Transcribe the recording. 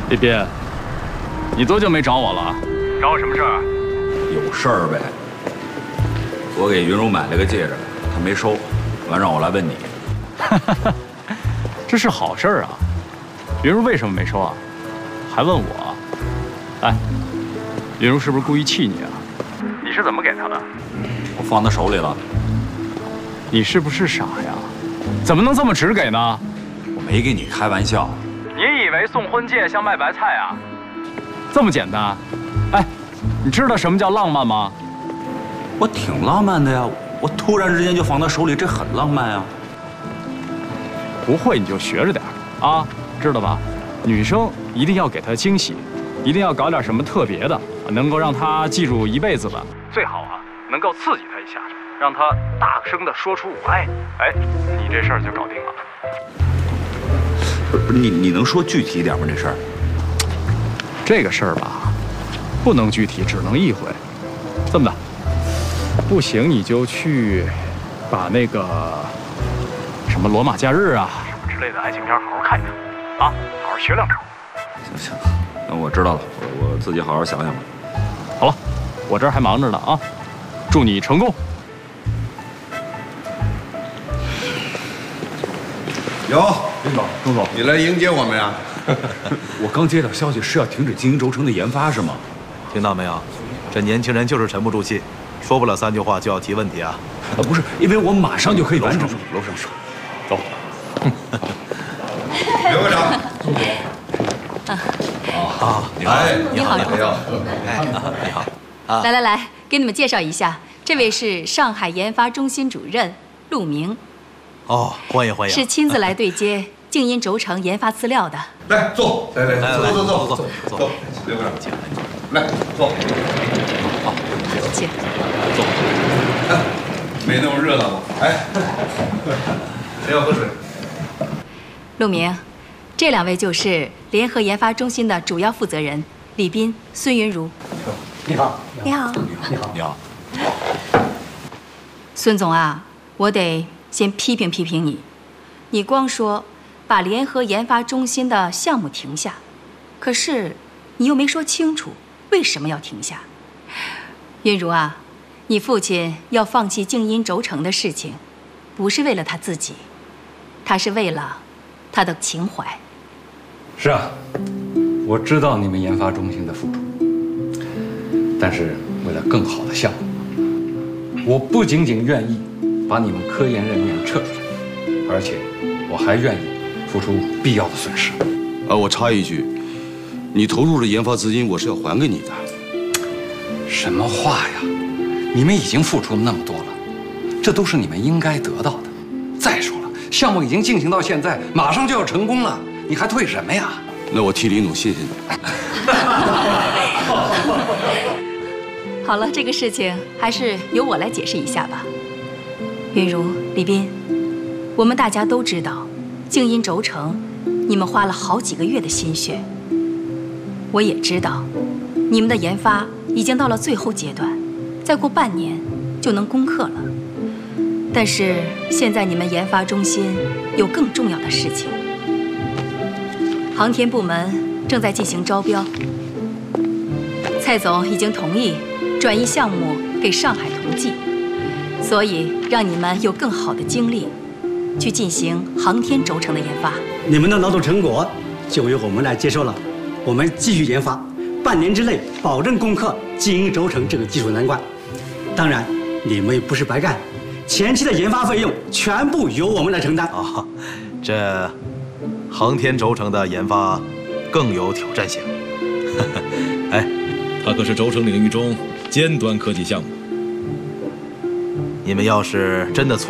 李斌，你多久没找我了？找我什么事儿？ 有事儿呗。我给云茹买了个戒指，她没收，完让我来问你。 这是好事儿啊。云茹为什么没收啊？还问我？哎，云茹是不是故意气你啊？你是怎么给她的？ 我放她手里了。 你是不是傻呀？怎么能这么直给呢？ 我没跟你开玩笑。 你以为送婚戒像卖白菜啊？这么简单？哎，你知道什么叫浪漫吗？ 我挺浪漫的呀，我突然之间就放她手里，这很浪漫啊。 不会你就学着点啊，知道吧？女生一定要给她惊喜，一定要搞点什么特别的，能够让她记住一辈子的。最好啊，能够刺激她一下，让她大声的说出“我爱你”。哎，你这事儿就搞定了。 不是你能说具体一点吗？这事儿？ 这个事儿吧，不能具体，只能意会。这么的，不行你就去把那个什么《罗马假日》啊什么之类的爱情片好好看一看，啊，好好学两招。 行，那我知道了，我自己好好想想吧。 好了，我这儿还忙着呢啊，祝你成功。 哟， 林总，钟总， 你来迎接我们呀？ 我刚接到消息是要停止经营轴承的研发，是吗？ 听到没有？这年轻人就是沉不住气，说不了3句话就要提问题啊！ 不是，因为我马上就可以完成。 楼上说， 走。 刘科长， 你好， 你好， 你好， 你好。 来，给你们介绍一下，这位是上海研发中心主任陆明。 哦，欢迎， 是亲自来对接静音轴承研发资料的。 来坐，来，坐，刘科长，来坐。 好， 请坐。 没那么热闹吧？哎，谁要喝水？ 陆明，这2位就是联合研发中心的主要负责人李斌、孙云如。 你好， 你好， 你好。 孙总啊，我得先批评你，你光说把联合研发中心的项目停下，可是你又没说清楚为什么要停下。云如啊，你父亲要放弃静音轴承的事情，不是为了他自己，他是为了他的情怀。 是啊，我知道你们研发中心的付出，但是为了更好的项目，我不仅仅愿意把你们科研人员撤出来，而且我还愿意付出必要的损失。 我插一句，你投入的研发资金我是要还给你的。 什么话呀！你们已经付出了那么多了，这都是你们应该得到的。再说了，项目已经进行到现在，马上就要成功了，你还退什么呀？ 那我替林总谢谢你。 好了，这个事情还是由我来解释一下吧。云如、李斌，我们大家都知道，静音轴承，你们花了好几个月的心血。我也知道，你们的研发已经到了最后阶段，再过半年就能攻克了。但是现在你们研发中心有更重要的事情，航天部门正在进行招标，蔡总已经同意转移项目给上海同济，所以让你们有更好的精力去进行航天轴承的研发。 你们的劳动成果就由我们来接收了，我们继续研发，半年之内保证攻克静音轴承这个技术难关。当然，你们也不是白干，前期的研发费用全部由我们来承担。 啊，这航天轴承的研发更有挑战性。 哎，它可是轴承领域中尖端科技项目。 你们要是真的